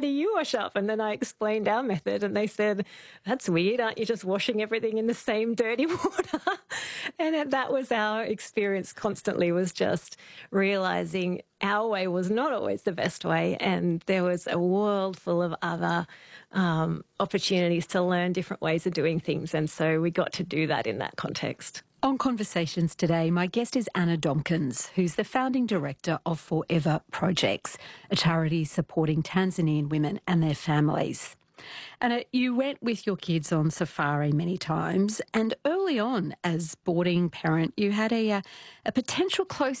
do you wash up? And then I explained our method and they said, that's weird. Aren't you just washing everything in the same dirty water? And that was our experience constantly, was just realizing our way was not always the best way. And there was a world full of other opportunities to learn different ways of doing things. And so we got to do that in that context. On Conversations today, my guest is Anna Domkins, who's the founding director of Forever Projects, a charity supporting Tanzanian women and their families. Anna, you went with your kids on safari many times, and early on as boarding parent, you had a potential close